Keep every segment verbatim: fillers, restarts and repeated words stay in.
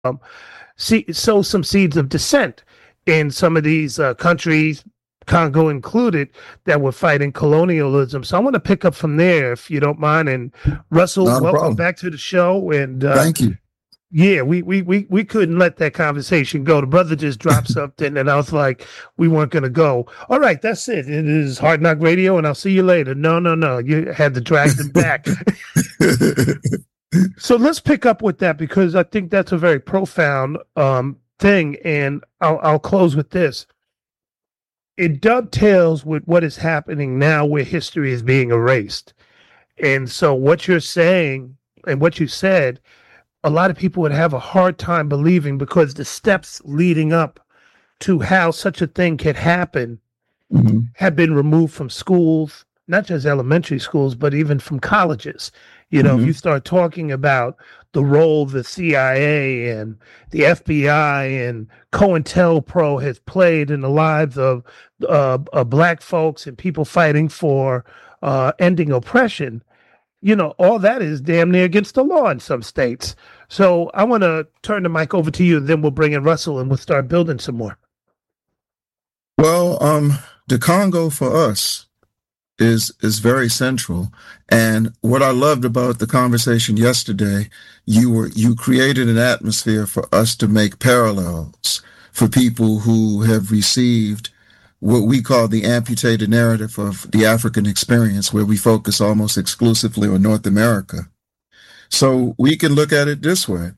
see, sow some seeds of dissent in some of these uh, countries, Congo included, that were fighting colonialism. So I want to pick up from there, if you don't mind. And Russell, Not a welcome problem. back to the show. And uh, Thank you. yeah, we, we we we couldn't let that conversation go. The brother just dropped something, and I was like, we weren't going to go. All right, that's it. It is Hard Knock Radio, and I'll see you later. No, no, no. You had to drag them back. So let's pick up with that, because I think that's a very profound um, thing. And I'll, I'll close with this. It dovetails with what is happening now, where history is being erased. And so what you're saying and what you said, a lot of people would have a hard time believing, because the steps leading up to how such a thing could happen mm-hmm. have been removed from schools, not just elementary schools, but even from colleges. You know, mm-hmm. if you start talking about the role the C I A and the F B I and COINTELPRO has played in the lives of uh, uh, Black folks and people fighting for uh, ending oppression, you know, all that is damn near against the law in some states. So I want to turn the mic over to you, and then we'll bring in Russell and we'll start building some more. Well, um, the Congo for us is is very central. And what I loved about the conversation yesterday, you were you created an atmosphere for us to make parallels for people who have received what we call the amputated narrative of the African experience, where we focus almost exclusively on North America. So we can look at it this way.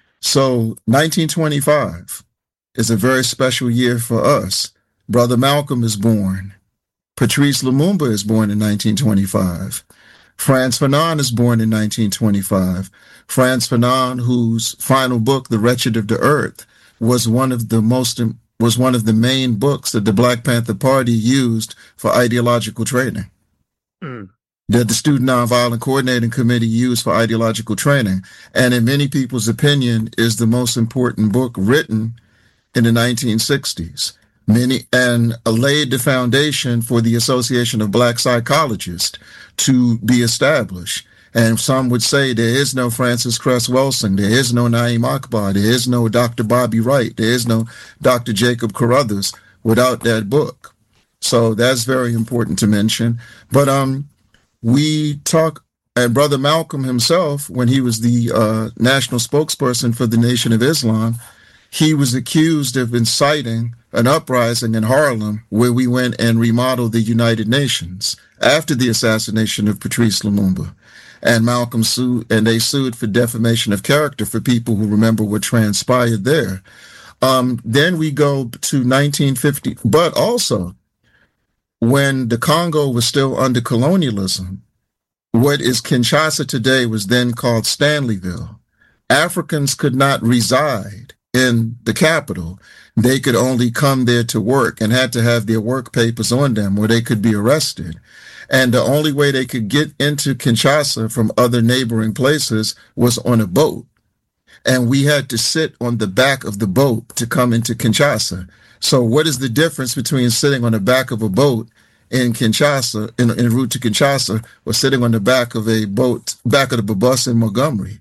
So nineteen twenty-five is a very special year for us. Brother Malcolm is born. Patrice Lumumba is born in nineteen twenty-five. Frantz Fanon is born in nineteen twenty-five. Frantz Fanon, whose final book, The Wretched of the Earth, was one of the most was one of the main books that the Black Panther Party used for ideological training. Mm. That the Student Nonviolent Coordinating Committee used for ideological training, and in many people's opinion, is the most important book written in the nineteen sixties. Many and laid the foundation for the Association of Black Psychologists to be established. And some would say there is no Francis Cress Welsing, there is no Naeem Akbar, there is no Doctor Bobby Wright, there is no Doctor Jacob Carruthers without that book. So that's very important to mention. But um, we talk, and Brother Malcolm himself, when he was the uh, national spokesperson for the Nation of Islam, he was accused of inciting an uprising in Harlem, where we went and remodeled the United Nations after the assassination of Patrice Lumumba. And Malcolm sued, and they sued for defamation of character for people who remember what transpired there. Um, then we go to nineteen fifty, but also when the Congo was still under colonialism, what is Kinshasa today was then called Stanleyville. Africans could not reside in the capital. They could only come there to work and had to have their work papers on them, where they could be arrested. And the only way they could get into Kinshasa from other neighboring places was on a boat. And we had to sit on the back of the boat to come into Kinshasa. So what is the difference between sitting on the back of a boat in Kinshasa, in, en route to Kinshasa, or sitting on the back of a boat, back of the bus in Montgomery?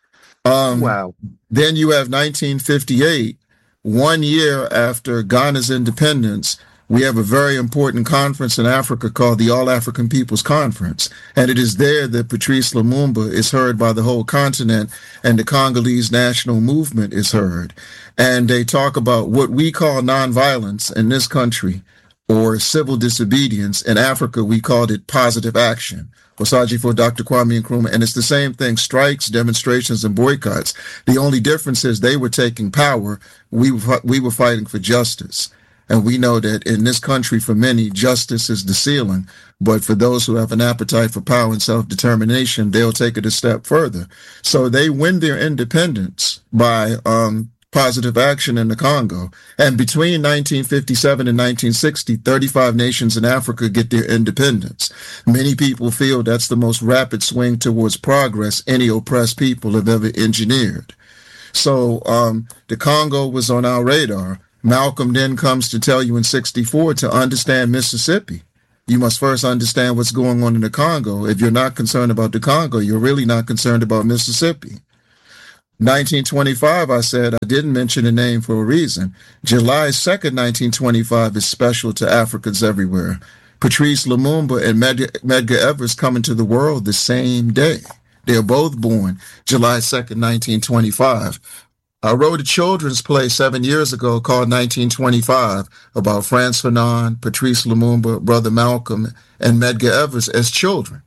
Um, wow. Then you have nineteen fifty-eight, one year after Ghana's independence. We have a very important conference in Africa called the All African Peoples Conference. And it is there that Patrice Lumumba is heard by the whole continent, and the Congolese national movement is heard. And they talk about what we call nonviolence in this country, or civil disobedience. In Africa, we called it positive action. Osaji for Doctor Kwame Nkrumah. And it's the same thing, strikes, demonstrations, and boycotts. The only difference is they were taking power. We were, we were fighting for justice. And we know that in this country, for many, justice is the ceiling. But for those who have an appetite for power and self-determination, they'll take it a step further. So they win their independence by um, positive action in the Congo. And between nineteen fifty-seven and nineteen sixty, thirty-five nations in Africa get their independence. Many people feel that's the most rapid swing towards progress any oppressed people have ever engineered. So um, the Congo was on our radar. Malcolm then comes to tell you in sixty-four, to understand Mississippi, you must first understand what's going on in the Congo. If you're not concerned about the Congo, you're really not concerned about Mississippi. nineteen twenty-five, I said I didn't mention the name for a reason. July second, nineteen twenty-five is special to Africans everywhere. Patrice Lumumba and Med- Medgar Evers come into the world the same day. They are both born July second, nineteen twenty-five. I wrote a children's play seven years ago called nineteen twenty-five about Frantz Fanon, Patrice Lumumba, Brother Malcolm, and Medgar Evers as children.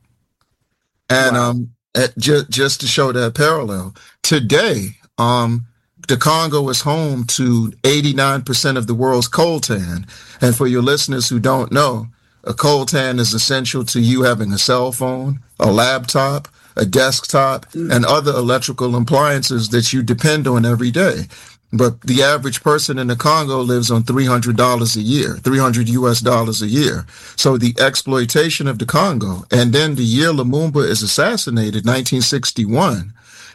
And wow. um, at, ju- just to show that parallel, today, um, the Congo is home to eighty-nine percent of the world's coltan. And for your listeners who don't know, a coltan is essential to you having a cell phone, a laptop, a desktop, and other electrical appliances that you depend on every day. But the average person in the Congo lives on three hundred dollars a year, three hundred U S dollars a year. So the exploitation of the Congo, and then the year Lumumba is assassinated, nineteen sixty-one,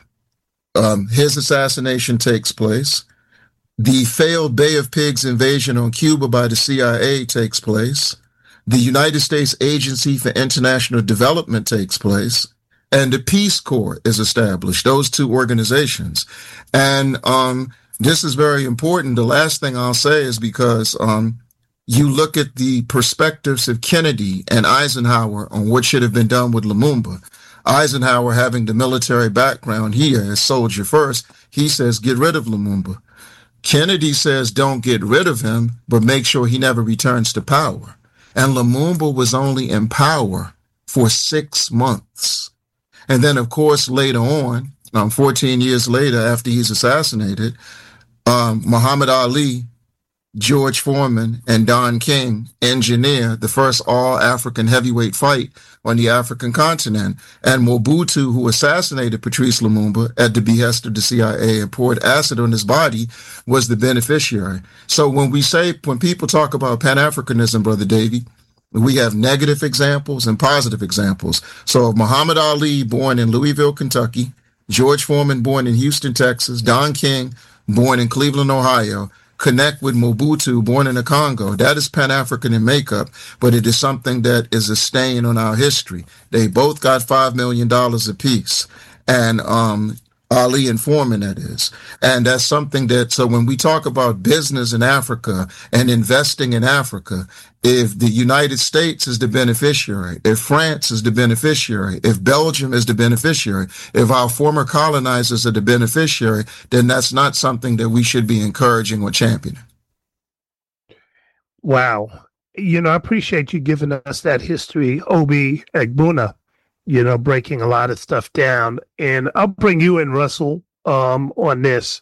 um, his assassination takes place. The failed Bay of Pigs invasion on Cuba by the C I A takes place. The United States Agency for International Development takes place. And the Peace Corps is established, those two organizations. And um, this is very important. The last thing I'll say is because um, you look at the perspectives of Kennedy and Eisenhower on what should have been done with Lumumba. Eisenhower, having the military background here as soldier first, he says, get rid of Lumumba. Kennedy says, don't get rid of him, but make sure he never returns to power. And Lumumba was only in power for six months. And then, of course, later on, um, fourteen years later, after he's assassinated, um, Muhammad Ali, George Foreman, and Don King engineer the first all-African heavyweight fight on the African continent. And Mobutu, who assassinated Patrice Lumumba at the behest of the C I A and poured acid on his body, was the beneficiary. So when we say, when people talk about Pan-Africanism, Brother Davey, we have negative examples and positive examples. So Muhammad Ali, born in Louisville, Kentucky, George Foreman, born in Houston, Texas, Don King, born in Cleveland, Ohio, connect with Mobutu, born in the Congo. That is Pan-African in makeup, but it is something that is a stain on our history. They both got five million dollars apiece. And um, Ali and Foreman, that is. And that's something that, so when we talk about business in Africa and investing in Africa, if the United States is the beneficiary, if France is the beneficiary, if Belgium is the beneficiary, if our former colonizers are the beneficiary, then that's not something that we should be encouraging or championing. Wow. You know, I appreciate you giving us that history, Obi Egbuna, you know, breaking a lot of stuff down. And I'll bring you in, Russell, um, on this.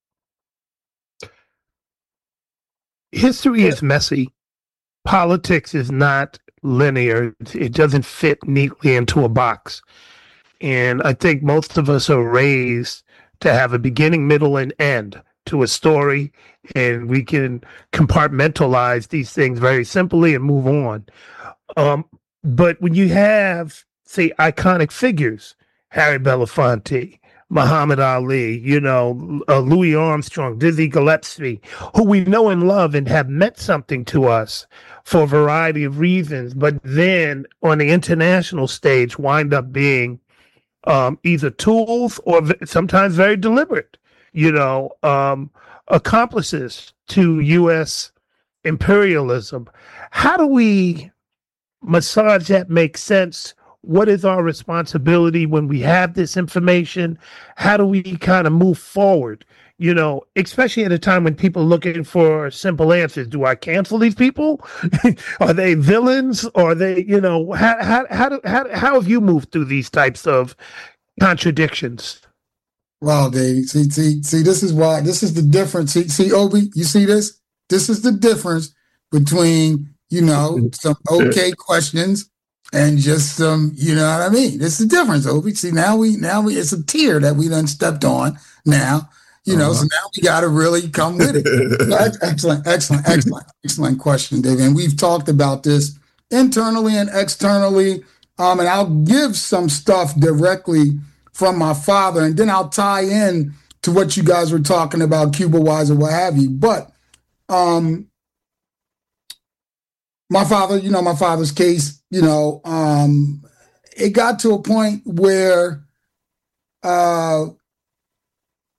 History is messy. Politics is not linear. It doesn't fit neatly into a box. And I think most of us are raised to have a beginning, middle, and end to a story. And we can compartmentalize these things very simply and move on. Um, but when you have, say, iconic figures, Harry Belafonte, Muhammad Ali, you know, uh, Louis Armstrong, Dizzy Gillespie, who we know and love and have meant something to us for a variety of reasons, but then on the international stage wind up being um, either tools or v- sometimes very deliberate, you know, um, accomplices to U S imperialism. How do we massage that make sense? What is our responsibility when we have this information? How do we kind of move forward? You know, especially at a time when people are looking for simple answers. Do I cancel these people? Are they villains? Or are they, you know, how, how, how, do, how, how have you moved through these types of contradictions? Wow, Dave. See, see, see, this is why, this is the difference. See, see, Obi, you see this? This is the difference between, you know, some okay questions and just some, you know what I mean? This is the difference, Obi. See, now we, now we, it's a tier that we done stepped on now, you know, uh-huh. So now we got to really come with it. Excellent, excellent, excellent, excellent question, David. And we've talked about this internally and externally. Um, and I'll give some stuff directly from my father, and then I'll tie in to what you guys were talking about, Cuba-wise or what have you. But um, my father, you know, my father's case, you know, um, it got to a point where uh,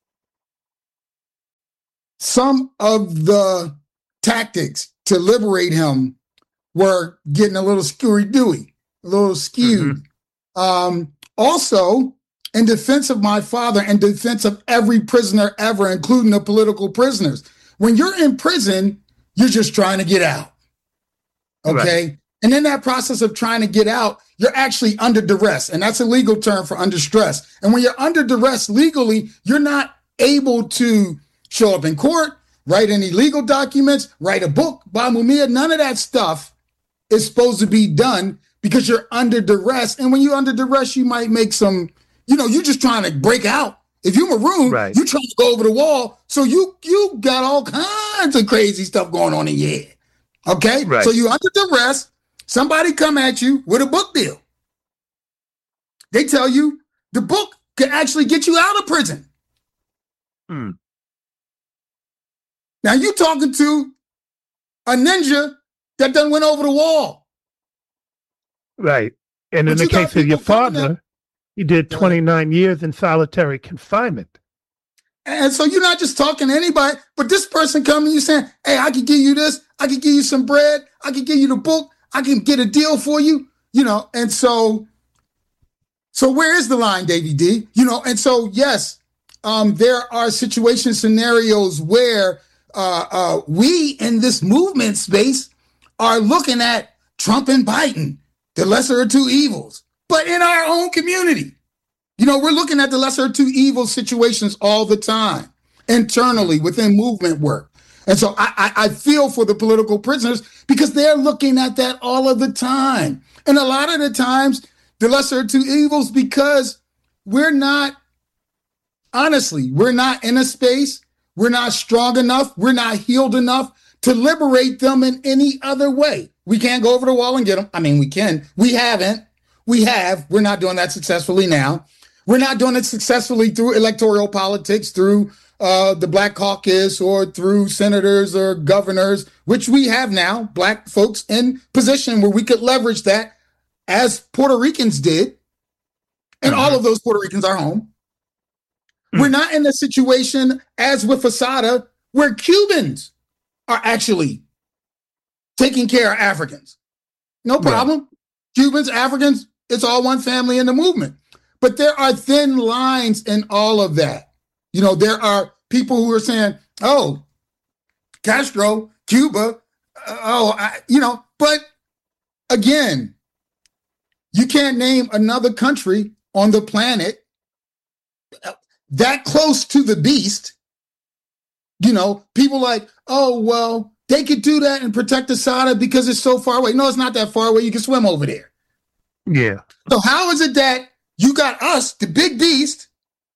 some of the tactics to liberate him were getting a little screwy-dewy, a little skewed. Mm-hmm. Um, also, in defense of my father and defense of every prisoner ever, including the political prisoners, when you're in prison, you're just trying to get out. Okay? Right. And in that process of trying to get out, you're actually under duress. And that's a legal term for under stress. And when you're under duress legally, you're not able to show up in court, write any legal documents, write a book, Ba Mumia. None of that stuff is supposed to be done because you're under duress. And when you're under duress, you might make some, you know, you're just trying to break out. If you're marooned, right. You're trying to go over the wall. So you you got all kinds of crazy stuff going on in your head. Okay? Right. So you're under duress. Somebody come at you with a book deal. They tell you the book can actually get you out of prison. Hmm. Now you talking to a ninja that done went over the wall. Right. And but in the case of your father, he did twenty-nine years in solitary confinement. And so you're not just talking to anybody, but this person coming, you saying, hey, I can give you this. I can give you some bread. I can give you the book. I can get a deal for you, you know. And so, so where is the line, Davey D? You know, and so, yes, um, there are situation scenarios where uh, uh, we in this movement space are looking at Trump and Biden, the lesser of two evils, but in our own community. You know, we're looking at the lesser of two evil situations all the time, internally within movement work. And so I, I, I feel for the political prisoners because they're looking at that all of the time. And a lot of the times, the lesser of two evils, because we're not, honestly, we're not in a space, we're not strong enough, we're not healed enough to liberate them in any other way. We can't go over the wall and get them. I mean, we can. We haven't. We have. We're not doing that successfully now. We're not doing it successfully through electoral politics, through uh, the Black Caucus, or through senators or governors, which we have now, Black folks in position where we could leverage that as Puerto Ricans did. And mm-hmm. all of those Puerto Ricans are home. Mm-hmm. We're not in a situation as with Asada where Cubans are actually taking care of Africans. No problem. Yeah. Cubans, Africans, it's all one family in the movement. But there are thin lines in all of that. You know, there are people who are saying, oh, Castro, Cuba, uh, oh, I, you know, but again, you can't name another country on the planet that close to the beast. You know, people like, oh, well, they could do that and protect Asada because it's so far away. No, it's not that far away. You can swim over there. Yeah. So how is it that you got us, the big beast,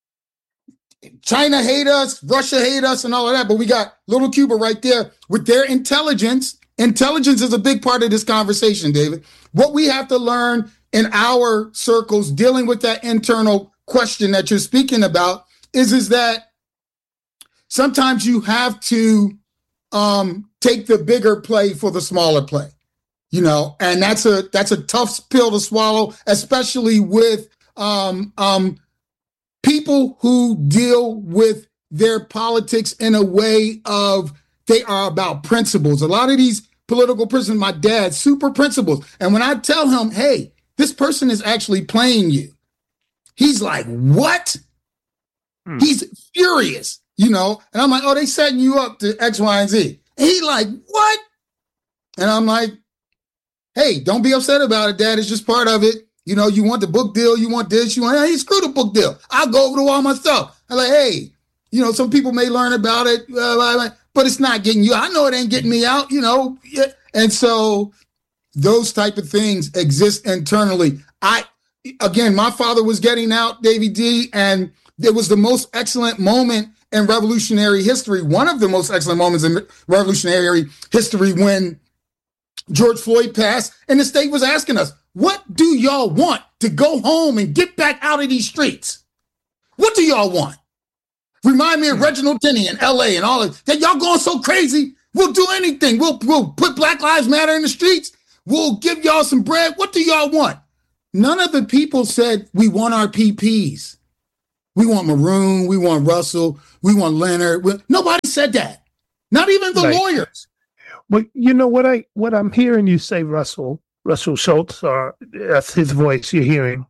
China hate us, Russia hate us, and all of that, but we got little Cuba right there with their intelligence. Intelligence is a big part of this conversation, David. What we have to learn in our circles dealing with that internal question that you're speaking about is, is that sometimes you have to um, take the bigger play for the smaller play, you know, and that's a that's a tough pill to swallow, especially with um, um, people who deal with their politics in a way of they are about principles. A lot of these political prisoners, my dad, super principles. And when I tell him, hey, this person is actually playing you, he's like, what? Hmm. He's furious, you know? And I'm like, oh, they setting you up to X, Y, and Z. And he like, what? And I'm like, hey, don't be upset about it, Dad. It's just part of it. You know, you want the book deal, you want this, you want, hey, screw the book deal. I'll go over the wall myself. I'm like, hey, you know, some people may learn about it, uh, but it's not getting you. I know it ain't getting me out, you know. And so those type of things exist internally. I, again, my father was getting out, Davey D, and it was the most excellent moment in revolutionary history. One of the most excellent moments in revolutionary history when George Floyd passed and the state was asking us, what do y'all want to go home and get back out of these streets? What do y'all want? Remind me of Reginald Denny in L A and all of that. Y'all going so crazy. We'll do anything. We'll, we'll put Black Lives Matter in the streets. We'll give y'all some bread. What do y'all want? None of the people said we want our P Ps. We want Maroon. We want Russell. We want Leonard. We, nobody said that. Not even the right. lawyers. But you know what I what I'm hearing you say, Russell Russell Schultz, or that's his voice you're hearing.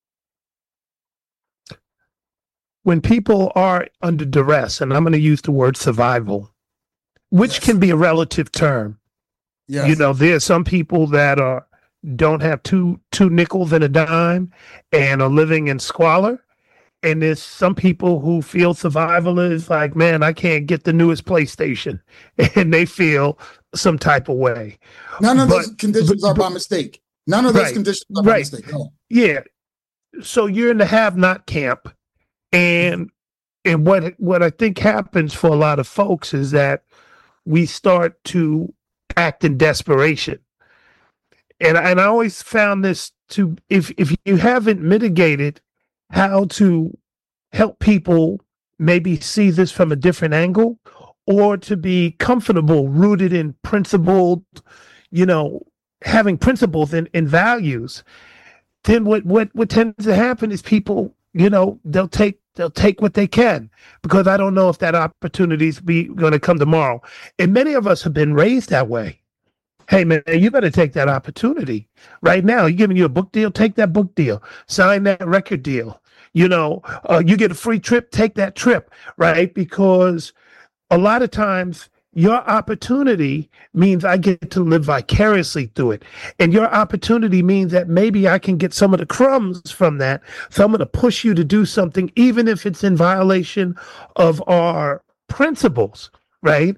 When people are under duress, and I'm going to use the word survival, which yes. can be a relative term. Yes. You know, there are some people that are don't have two two nickels and a dime and are living in squalor. And there's some people who feel survival is like, man, I can't get the newest PlayStation. And they feel some type of way. None of but, those conditions but, are by mistake. None of those right, conditions are by right. mistake. Oh. Yeah. So you're in the have-not camp. And and what what I think happens for a lot of folks is that we start to act in desperation. And and I always found this to if if you haven't mitigated how to help people maybe see this from a different angle, or to be comfortable, rooted in principled, you know, having principles and, and values, then what what what tends to happen is people, you know, they'll take they'll take what they can, because I don't know if that opportunity's be going to come tomorrow. And many of us have been raised that way. Hey, man, you better take that opportunity right now. You're giving you a book deal, take that book deal, sign that record deal. You know, uh, you get a free trip, take that trip, right? Because a lot of times your opportunity means I get to live vicariously through it. And your opportunity means that maybe I can get some of the crumbs from that. So I'm going to push you to do something, even if it's in violation of our principles, right?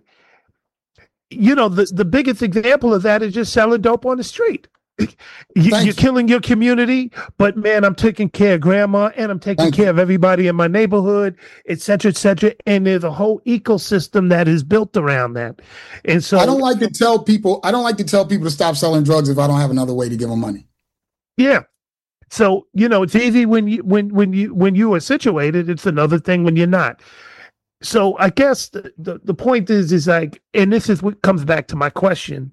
You know, the, the biggest example of that is just selling dope on the street. You, you're you. killing your community, but man, I'm taking care of grandma, and I'm taking Thank care you. of everybody in my neighborhood, et cetera, et cetera. And there's a whole ecosystem that is built around that. And so I don't like to tell people, I don't like to tell people to stop selling drugs if I don't have another way to give them money. Yeah. So, you know, it's easy when you when when you when you are situated. It's another thing when you're not. So I guess the, the, the point is, is like, and this is what comes back to my question.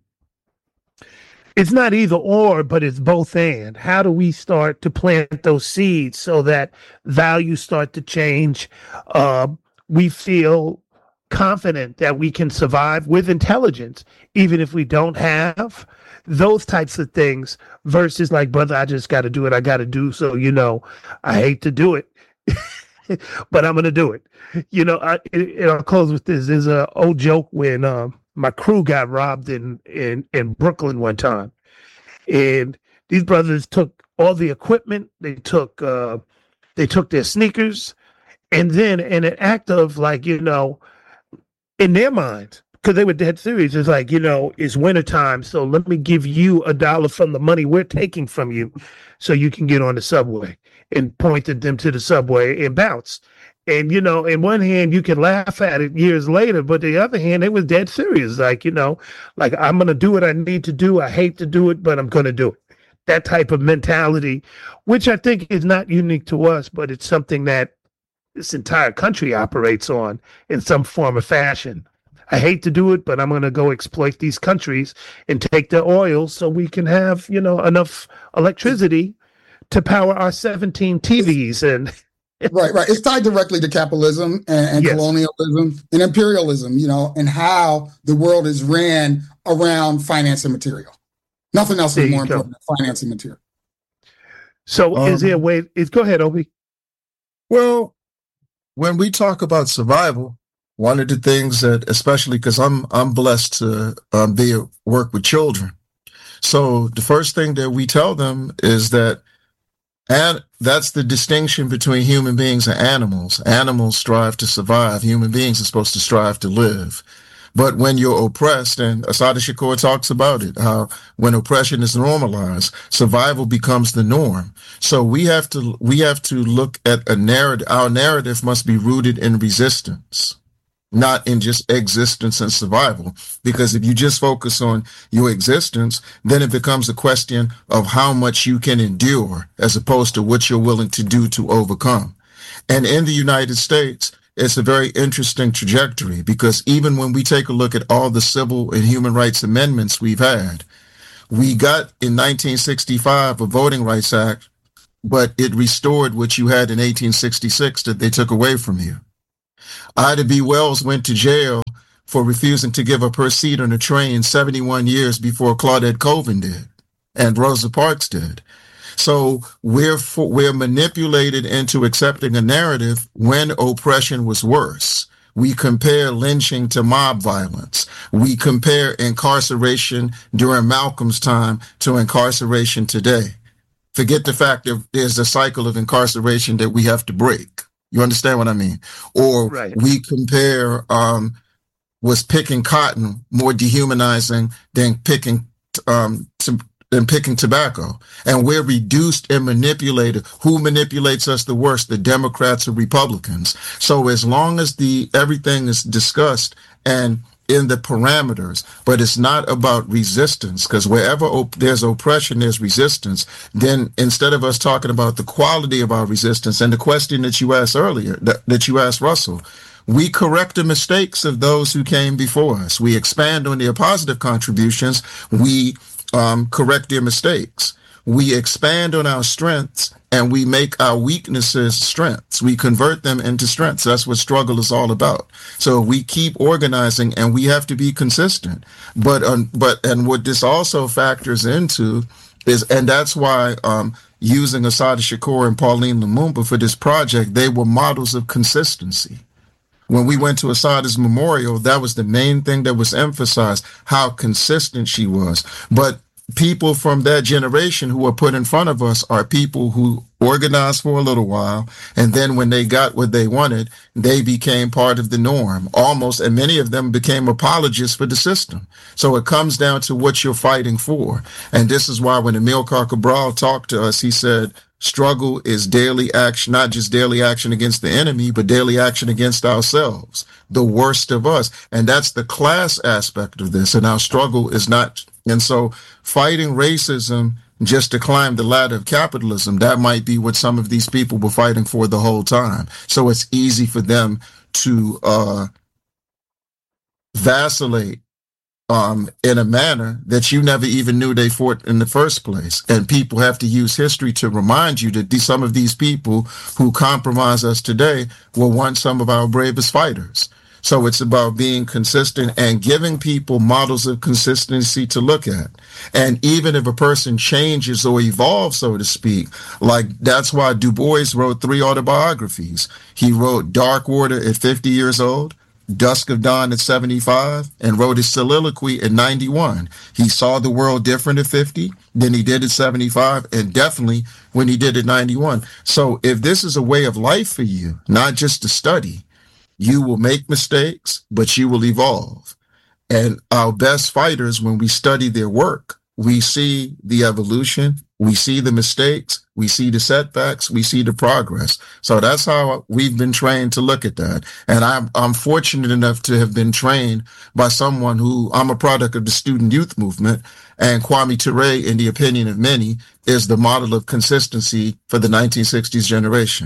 It's not either or, but it's both and. How do we start to plant those seeds so that values start to change? Uh, we feel confident that we can survive with intelligence, even if we don't have those types of things, versus like, brother, I just got to do what I got to do. So, you know, I hate to do it, but I'm going to do it. You know, I, and I'll close with this. There's an old joke when um, my crew got robbed in, in, in Brooklyn one time. And these brothers took all the equipment. They took uh, they took their sneakers. And then in an act of like, you know, in their minds, because they were dead serious, it's like, you know, it's wintertime, so let me give you a dollar from the money we're taking from you so you can get on the subway, and pointed them to the subway and bounced. And, you know, in one hand, you can laugh at it years later, but the other hand, they was dead serious. Like, you know, like, I'm going to do what I need to do. I hate to do it, but I'm going to do it. That type of mentality, which I think is not unique to us, but it's something that this entire country operates on in some form or fashion. I hate to do it, but I'm going to go exploit these countries and take their oil so we can have, you know, enough electricity to power our seventeen T Vs. And right, right. It's tied directly to capitalism and, and yes. colonialism and imperialism, you know, and how the world is ran around finance and material. Nothing else is more important than finance and material. So um, is there a way, is, go ahead, Obi. Well, when we talk about survival, one of the things that, especially because I'm I'm blessed to um, be at work with children, so the first thing that we tell them is that, and that's the distinction between human beings and animals. Animals strive to survive. Human beings are supposed to strive to live. But when you're oppressed, and Assata Shakur talks about it, how when oppression is normalized, survival becomes the norm. So we have to we have to look at a narrative. Our narrative must be rooted in resistance, not in just existence and survival. Because if you just focus on your existence, then it becomes a question of how much you can endure as opposed to what you're willing to do to overcome. And in the United States, it's a very interesting trajectory, because even when we take a look at all the civil and human rights amendments we've had, we got in nineteen sixty-five a Voting Rights Act but it restored what you had in eighteen sixty-six that they took away from you. Ida B. Wells went to jail for refusing to give up her seat on a train seventy-one years before Claudette Colvin did, and Rosa Parks did. So we're for, we're manipulated into accepting a narrative when oppression was worse. We compare lynching to mob violence. We compare incarceration during Malcolm's time to incarceration today. Forget the fact that there's a cycle of incarceration that we have to break. You understand what I mean? Or right. we compare, um, was picking cotton more dehumanizing than picking, um, to, than picking tobacco. And we're reduced and manipulated. Who manipulates us the worst, the Democrats or Republicans? So as long as the everything is discussed and in the parameters, but it's not about resistance, because wherever op- there's oppression, there's resistance. Then instead of us talking about the quality of our resistance and the question that you asked earlier, that, that you asked Russell, we correct the mistakes of those who came before us. We expand on their positive contributions. We um, correct their mistakes. We expand on our strengths and we make our weaknesses strengths. We convert them into strengths. That's what struggle is all about. So we keep organizing and we have to be consistent. But, um, but, and what this also factors into is, and that's why, um, using Assata Shakur and Pauline Lumumba for this project, they were models of consistency. When we went to Assata's memorial, that was the main thing that was emphasized, how consistent she was. But people from that generation who were put in front of us are people who organized for a little while, and then when they got what they wanted, they became part of the norm, almost, and many of them became apologists for the system. So it comes down to what you're fighting for. And this is why when Amilcar Cabral talked to us, he said, struggle is daily action, not just daily action against the enemy, but daily action against ourselves, the worst of us. And that's the class aspect of this. And our struggle is not. And so fighting racism just to climb the ladder of capitalism, that might be what some of these people were fighting for the whole time. So it's easy for them to uh, vacillate Um, in a manner that you never even knew they fought in the first place. And people have to use history to remind you that these, some of these people who compromise us today were once some of our bravest fighters. So it's about being consistent and giving people models of consistency to look at. And even if a person changes or evolves, so to speak, like that's why Du Bois wrote three autobiographies. He wrote Darkwater at fifty years old, Dusk of Dawn at seventy-five, and wrote his soliloquy at ninety-one. He saw the world different at fifty than he did at seventy-five, and definitely when he did at ninety-one. So if this is a way of life for you, not just to study, you will make mistakes, but you will evolve. And our best fighters, when we study their work, we see the evolution, we see the mistakes, we see the setbacks, we see the progress. So that's how we've been trained to look at that. And I'm, I'm fortunate enough to have been trained by someone who, I'm a product of the student youth movement, and Kwame Ture, in the opinion of many, is the model of consistency for the nineteen sixties generation.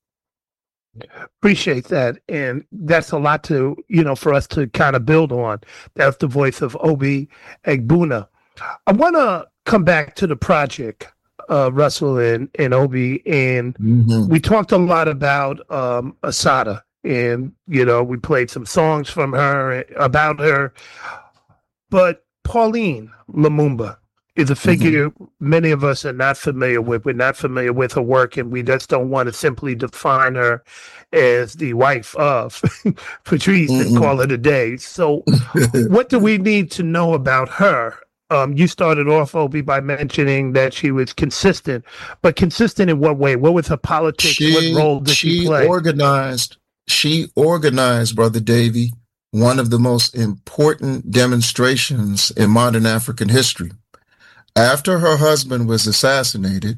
Appreciate that. And that's a lot to, you know, for us to kind of build on. That's the voice of Obi Egbuna. I want to come back to the project, uh, Russell and, and Obi, and mm-hmm. we talked a lot about um, Assata, and, you know, we played some songs from her, about her, but Pauline Lumumba is a figure mm-hmm. many of us are not familiar with. We're not familiar with her work, and we just don't want to simply define her as the wife of Patrice mm-hmm. and call it a day. So what do we need to know about her? Um, you started off, Obi, by mentioning that she was consistent, but consistent in what way? What was her politics? She, what role did she, she play? Organized, she organized, Brother Davy, one of the most important demonstrations in modern African history. After her husband was assassinated,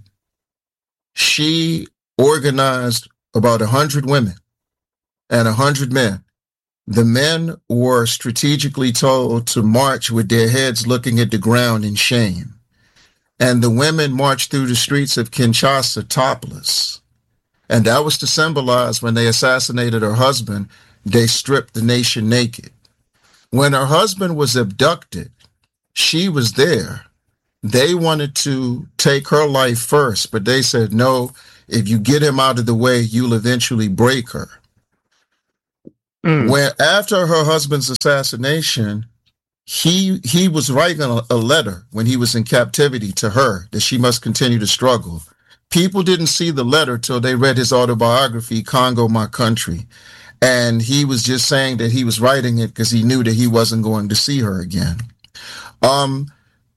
she organized about a hundred women and a hundred men. The men were strategically told to march with their heads looking at the ground in shame. And the women marched through the streets of Kinshasa topless. And that was to symbolize when they assassinated her husband, they stripped the nation naked. When her husband was abducted, she was there. They wanted to take her life first, but they said, no, if you get him out of the way, you'll eventually break her. Mm. Where after her husband's assassination, he he was writing a, a letter when he was in captivity to her that she must continue to struggle. People didn't see the letter till they read his autobiography, Congo, My Country. And he was just saying that he was writing it because he knew that he wasn't going to see her again. Um,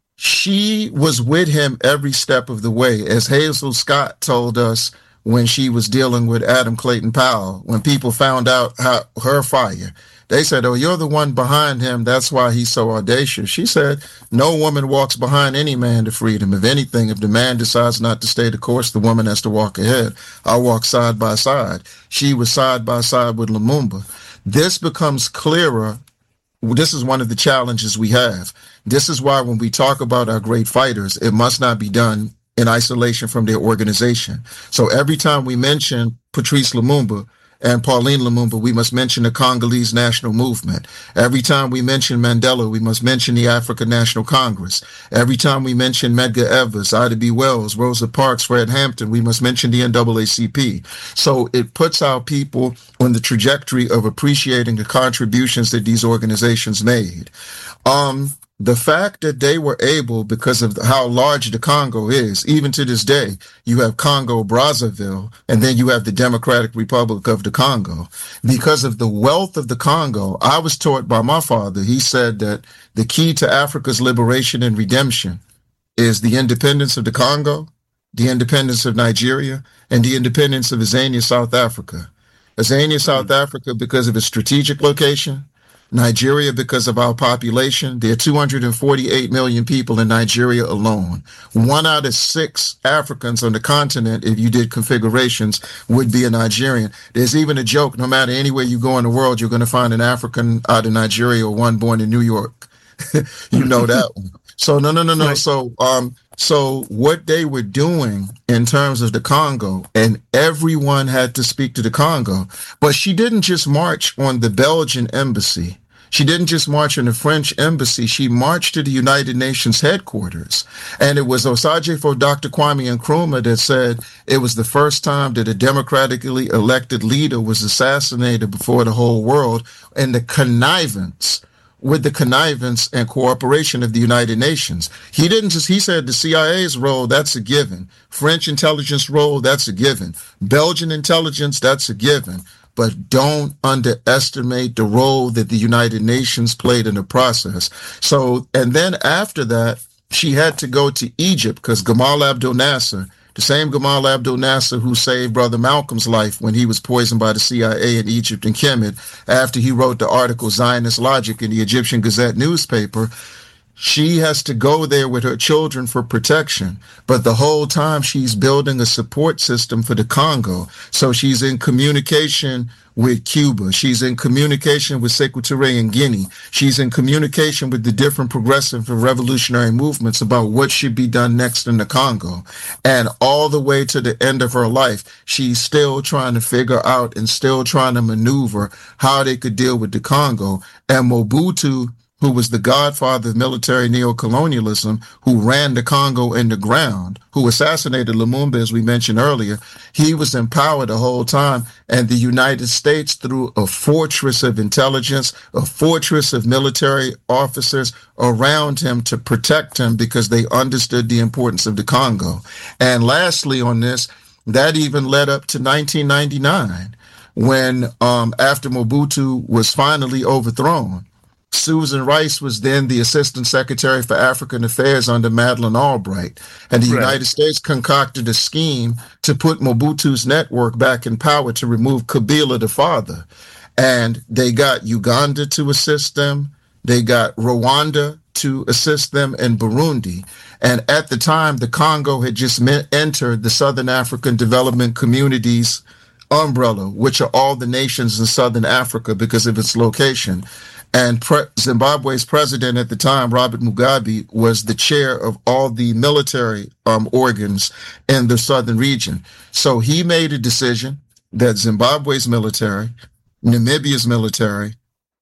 she was with him every step of the way. As Hazel Scott told us when she was dealing with Adam Clayton Powell, when people found out how her fire, they said, oh, you're the one behind him. That's why he's so audacious. She said, no woman walks behind any man to freedom. If anything, if the man decides not to stay the course, the woman has to walk ahead. I'll walk side by side. She was side by side with Lumumba. This becomes clearer. This is one of the challenges we have. This is why when we talk about our great fighters, it must not be done in isolation from their organization. So every time we mention Patrice Lumumba and Pauline Lumumba, we must mention the Congolese National Movement. Every time we mention Mandela, we must mention the African National Congress. Every time we mention Medgar Evers, Ida B. Wells, Rosa Parks, Fred Hampton, we must mention the N double A C P. So it puts our people on the trajectory of appreciating the contributions that these organizations made. Um, The fact that they were able, because of how large the Congo is, even to this day, you have Congo Brazzaville, and then you have the Democratic Republic of the Congo. Because of the wealth of the Congo, I was taught by my father, he said that the key to Africa's liberation and redemption is the independence of the Congo, the independence of Nigeria, and the independence of Azania, South Africa. Azania, South Africa, because of its strategic location. Nigeria, because of our population. There are two hundred forty-eight million people in Nigeria alone. One out of six Africans on the continent, if you did configurations, would be a Nigerian. There's even a joke, no matter anywhere you go in the world, you're going to find an African out of Nigeria or one born in New York. You know that one. So no, no, no, no. Right. So, um, so what they were doing in terms of the Congo, and everyone had to speak to the Congo, but she didn't just march on the Belgian embassy. She didn't just march on the French embassy. She marched to the United Nations headquarters. And it was Osagyefo Doctor Kwame Nkrumah that said it was the first time that a democratically elected leader was assassinated before the whole world, and the connivance with the connivance and cooperation of the United Nations. He didn't just, he said the C I A's role, that's a given. French intelligence role, that's a given. Belgian intelligence, that's a given. But don't underestimate the role that the United Nations played in the process. So, and then after that, she had to go to Egypt because Gamal Abdel Nasser, the same Gamal Abdel Nasser who saved Brother Malcolm's life when he was poisoned by the C I A in Egypt and Kemet, after he wrote the article Zionist Logic in the Egyptian Gazette newspaper, she has to go there with her children for protection. But the whole time she's building a support system for the Congo. So she's in communication with Cuba. She's in communication with Sekou Touré in Guinea. She's in communication with the different progressive and revolutionary movements about what should be done next in the Congo. And all the way to the end of her life, she's still trying to figure out and still trying to maneuver how they could deal with the Congo. And Mobutu, who was the godfather of military neocolonialism, who ran the Congo in the ground, who assassinated Lumumba, as we mentioned earlier, he was in power the whole time. And the United States, through a fortress of intelligence, a fortress of military officers around him to protect him because they understood the importance of the Congo. And lastly on this, that even led up to nineteen ninety-nine, when um, after Mobutu was finally overthrown, Susan Rice was then the Assistant Secretary for African Affairs under Madeleine Albright. And the right. United States concocted a scheme to put Mobutu's network back in power to remove Kabila, the father. And they got Uganda to assist them. They got Rwanda to assist them, and Burundi. And at the time, the Congo had just met, entered the Southern African Development Community's umbrella, which are all the nations in Southern Africa because of its location. And pre- Zimbabwe's president at the time, Robert Mugabe, was the chair of all the military um, organs in the southern region. So he made a decision that Zimbabwe's military, Namibia's military,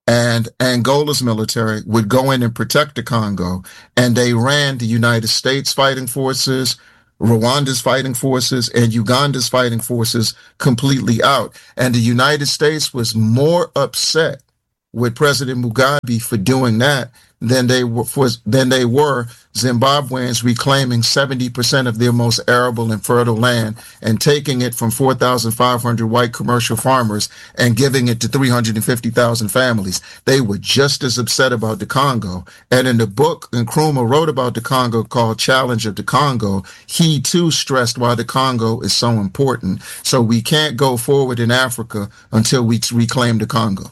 and Angola's military would go in and protect the Congo, and they ran the United States fighting forces, Rwanda's fighting forces, and Uganda's fighting forces completely out. And the United States was more upset with President Mugabe for doing that than they were for, than they were Zimbabweans reclaiming seventy percent of their most arable and fertile land and taking it from four thousand five hundred white commercial farmers and giving it to three hundred fifty thousand families. They were just as upset about the Congo. And in the book Nkrumah wrote about the Congo called Challenge of the Congo, he too stressed why the Congo is so important. So we can't go forward in Africa until we reclaim the Congo.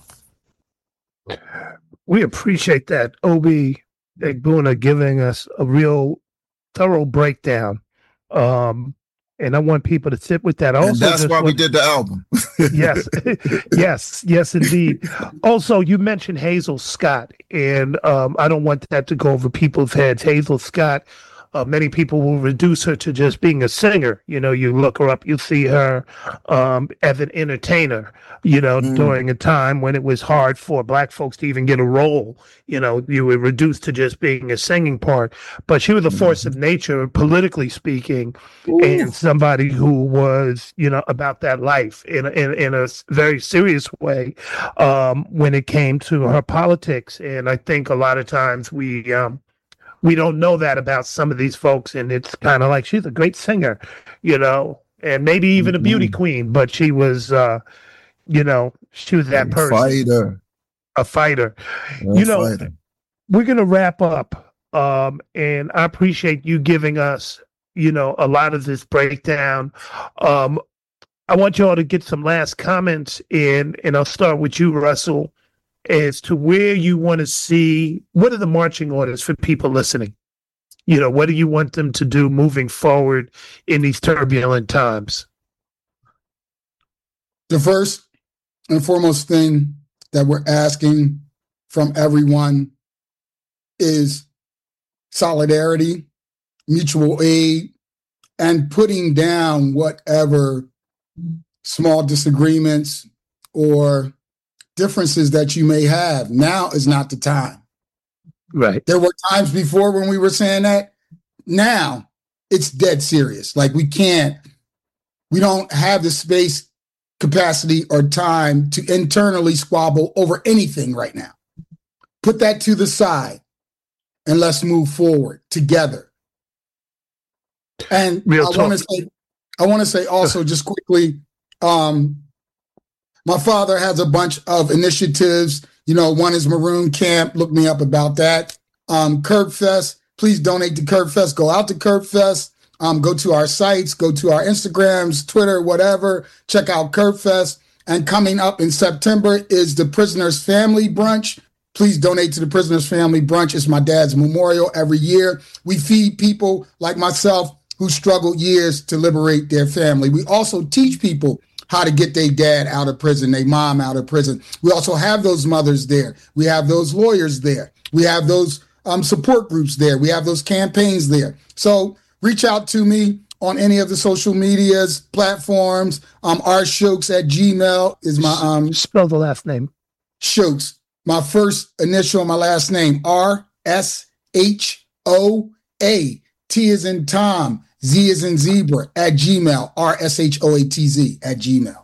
We appreciate that, Obi Egbuna, giving us a real thorough breakdown. Um, and I want people to sit with that. Also, and that's why want, we did the album. yes, yes, yes, indeed. Also, you mentioned Hazel Scott, and um, I don't want that to go over people's heads. Hazel Scott, uh, many people will reduce her to just being a singer. You know, you look her up, you see her um, as an entertainer, you know, mm. during a time when it was hard for Black folks to even get a role. You know, you were reduced to just being a singing part. But she was a force mm. of nature, politically speaking, Ooh. and somebody who was, you know, about that life in, in, in a very serious way um, when it came to her politics. And I think a lot of times we, um, we don't know that about some of these folks, and it's kind of like she's a great singer, you know, and maybe even a beauty mm-hmm. queen, but she was, uh, you know, she was that a person. Fighter. A fighter. A you know, fighter. We're going to wrap up, um, and I appreciate you giving us, you know, a lot of this breakdown. Um, I want you all to get some last comments in, and I'll start with you, Russell, as to where you want to see, what are the marching orders for people listening? You know, what do you want them to do moving forward in these turbulent times? The first and foremost thing that we're asking from everyone is solidarity, mutual aid, and putting down whatever small disagreements or differences that you may have. Now is not the time. Right. There were times before when we were saying that. Now it's dead serious. Like we can't, we don't have the space, capacity, or time to internally squabble over anything right now. Put that to the side and let's move forward together. And Real I want to say, I want to say also just quickly, um, my father has a bunch of initiatives. You know, one is Maroon Camp. Look me up about that. Um, Curb Fest. Please donate to Curb Fest. Go out to Curb Fest. Um, go to our sites. Go to our Instagrams, Twitter, whatever. Check out Curb Fest. And coming up in September is the Prisoners Family Brunch. Please donate to the Prisoners Family Brunch. It's my dad's memorial every year. We feed people like myself who struggled years to liberate their family. We also teach people how to get their dad out of prison, their mom out of prison. We also have those mothers there. We have those lawyers there. We have those um, support groups there. We have those campaigns there. So reach out to me on any of the social medias, platforms. Um, rshokes at Gmail is my... um. Spell the last name. Shokes. My first initial, my last name, R S H O A. T is in Tom. Z is in zebra at Gmail, R S H O A T Z at Gmail.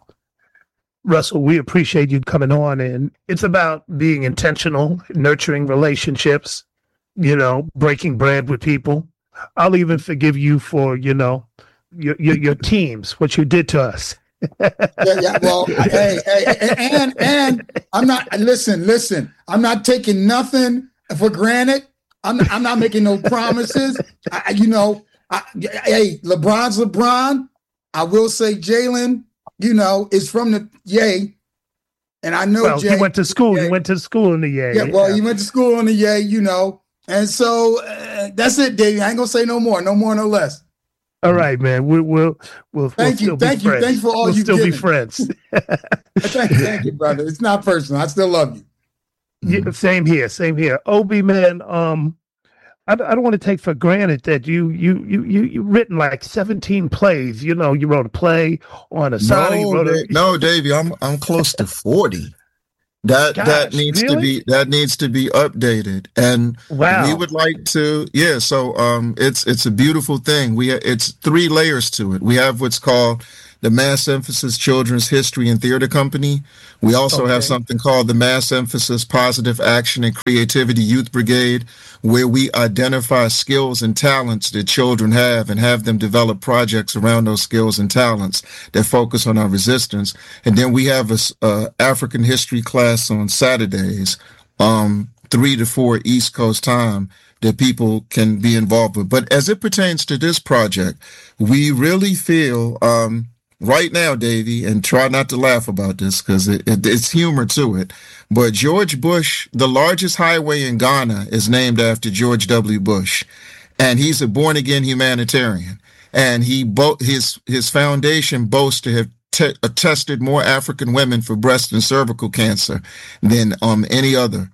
Russell, we appreciate you coming on, and it's about being intentional, nurturing relationships, you know, breaking bread with people. I'll even forgive you for, you know, your your, your teams, what you did to us. yeah, yeah, well, hey, hey, and, and I'm not, listen, listen, I'm not taking nothing for granted. I'm not, I'm not making no promises. I, you know, I, hey, LeBron's LeBron. I will say Jalen, you know, is from the Yay. And I know well, Jay. He went to school. He went to school in the Yay. Yeah, well, yeah. he went to school in the Yay, you know. And so uh, that's it, Davey. I ain't going to say no more. No more, no less. All right, man. We, we'll, we'll, thank we'll you. Thank you. Friends. Thanks for all we'll you still given. be friends. thank, thank you, brother. It's not personal. I still love you. Yeah, same here. Same here. Obi, man, um, I, I don't want to take for granted that you you you you you written like seventeen plays. You know, you wrote a play on a song. No, wrote a- no, Davey, I'm I'm close to forty. That Gosh, that needs really? to be that needs to be updated, and Wow. we would like to. Yeah, so um, it's it's a beautiful thing. We it's three layers to it. We have what's called the Mass Emphasis Children's History and Theater Company. We also Okay. have something called the Mass Emphasis Positive Action and Creativity Youth Brigade, where we identify skills and talents that children have and have them develop projects around those skills and talents that focus on our resistance. And then we have a, a African history class on Saturdays, um, three to four East Coast time, that people can be involved with. But as it pertains to this project, we really feel um, right now, Davey, and try not to laugh about this because it, it, it's humor to it, but George Bush, the largest highway in Ghana, is named after George W. Bush, and he's a born-again humanitarian. And he bo- his his foundation boasts to have te- tested more African women for breast and cervical cancer than um, any other.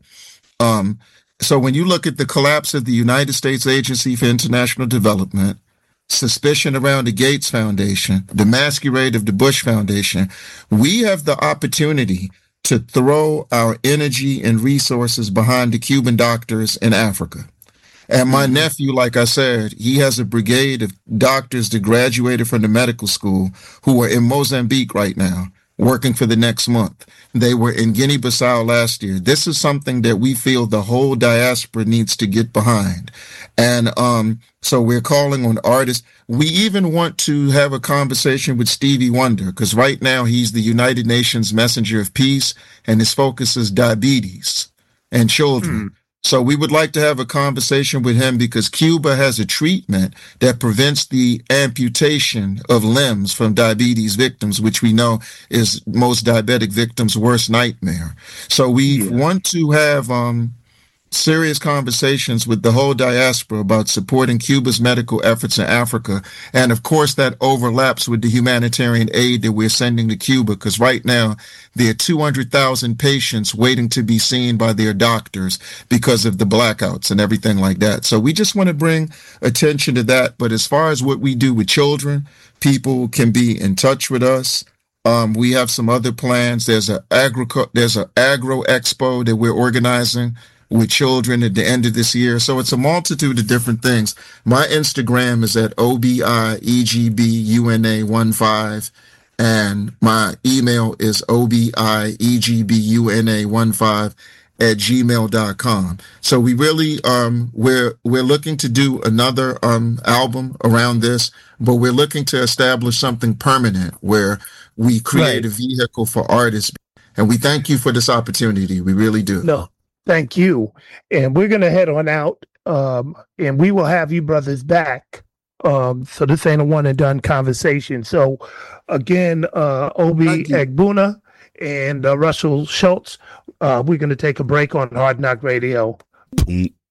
Um, so when you look at the collapse of the United States Agency for International Development, suspicion around the Gates Foundation, the masquerade of the Bush Foundation, we have the opportunity to throw our energy and resources behind the Cuban doctors in Africa. And my mm-hmm. nephew, like I said, he has a brigade of doctors that graduated from the medical school who are in Mozambique right now, working for the next month. They were in Guinea-Bissau last year. This is something that we feel the whole diaspora needs to get behind. And um, so we're calling on artists. We even want to have a conversation with Stevie Wonder, because right now he's the United Nations Messenger of Peace, and his focus is diabetes and children. Mm. So we would like to have a conversation with him because Cuba has a treatment that prevents the amputation of limbs from diabetes victims, which we know is most diabetic victims' worst nightmare. So we yeah. want to have um, serious conversations with the whole diaspora about supporting Cuba's medical efforts in Africa. And of course, that overlaps with the humanitarian aid that we're sending to Cuba, because right now there are two hundred thousand patients waiting to be seen by their doctors because of the blackouts and everything like that. So we just want to bring attention to that. But as far as what we do with children, people can be in touch with us. Um, we have some other plans. There's a agro, there's an agro expo that we're organizing with children at the end of this year. So it's a multitude of different things. My Instagram is at O B I E G B U N A one five, and my email is O B I E G B U N A one five at gmail dot com. So we really, um, we're, we're looking to do another, um, album around this, but we're looking to establish something permanent where we create right. a vehicle for artists. And we thank you for this opportunity. We really do. No. Thank you. And we're going to head on out, um, and we will have you brothers back. Um, so this ain't a one and done conversation. So again, uh, Obi Egbuna and uh, Russell Schultz, uh, we're going to take a break on Hard Knock Radio.